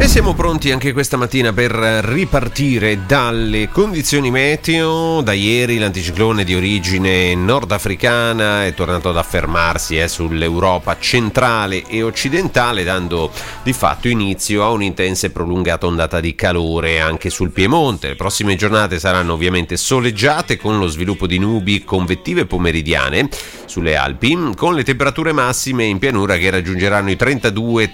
Noi siamo pronti anche questa mattina per ripartire dalle condizioni meteo. Da ieri l'anticiclone di origine nordafricana è tornato ad affermarsi sull'Europa centrale e occidentale, dando di fatto inizio a un'intensa e prolungata ondata di calore anche sul Piemonte. Le prossime giornate saranno ovviamente soleggiate, con lo sviluppo di nubi convettive pomeridiane sulle Alpi, con le temperature massime in pianura che raggiungeranno i 32,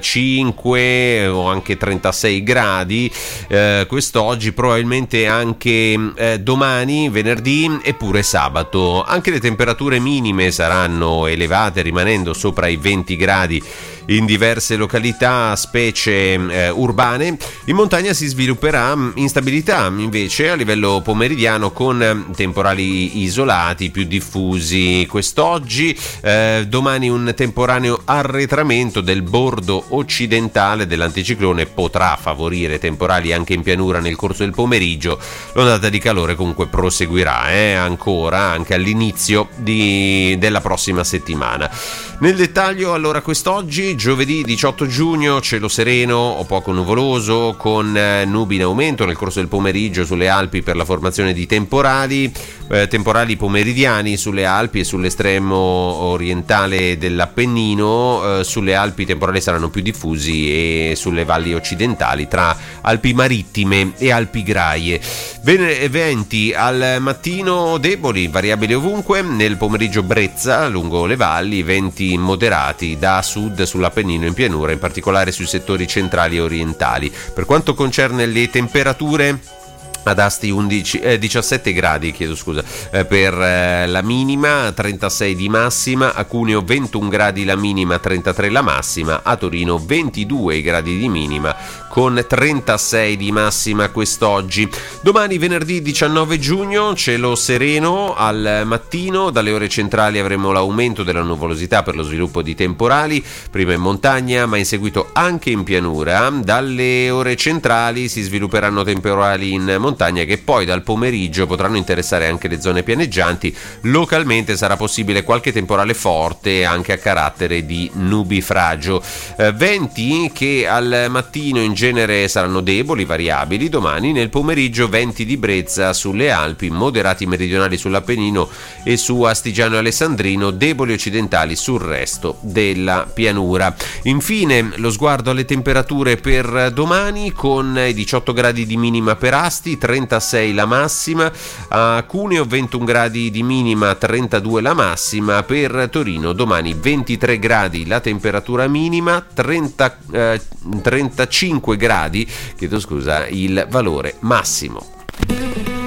35 o anche 36 gradi quest'oggi, probabilmente anche domani, venerdì e pure sabato. Anche le temperature minime saranno elevate, rimanendo sopra i 20 gradi in diverse località, specie urbane. In montagna si svilupperà instabilità invece a livello pomeridiano, con temporali isolati più diffusi quest'oggi. Domani un temporaneo arretramento del bordo occidentale dell'anticiclone potrà favorire temporali anche in pianura nel corso del pomeriggio. L'ondata di calore comunque proseguirà ancora anche all'inizio della prossima settimana. Nel dettaglio, allora, quest'oggi giovedì 18 giugno, cielo sereno o poco nuvoloso, con nubi in aumento nel corso del pomeriggio sulle Alpi per la formazione di temporali pomeridiani sulle Alpi e sull'estremo orientale dell'Appennino. Sulle Alpi i temporali saranno più diffusi e sulle valli occidentali tra Alpi Marittime e Alpi Graie. Venti al mattino deboli, variabili ovunque, nel pomeriggio brezza lungo le valli, venti moderati da sud sull'Appennino in pianura, in particolare sui settori centrali e orientali. Per quanto concerne le temperature, ad Asti 17 gradi per la minima, 36 di massima, a Cuneo 21 gradi la minima, 33 la massima, a Torino 22 gradi di minima con 36 di massima quest'oggi. Domani venerdì 19 giugno, cielo sereno al mattino, dalle ore centrali avremo l'aumento della nuvolosità per lo sviluppo di temporali, prima in montagna ma in seguito anche in pianura. Dalle ore centrali si svilupperanno temporali in montagna che poi dal pomeriggio potranno interessare anche le zone pianeggianti. Localmente sarà possibile qualche temporale forte anche a carattere di nubifragio. Venti che al mattino in genere saranno deboli, variabili. Domani nel pomeriggio venti di brezza sulle Alpi, moderati meridionali sull'Appennino e su Astigiano e Alessandrino, deboli occidentali sul resto della pianura. Infine lo sguardo alle temperature per domani, con i 18 gradi di minima per Asti, 36 la massima, a Cuneo 21 gradi di minima, 32 la massima. Per Torino domani 23 gradi la temperatura minima, 35 gradi il valore massimo.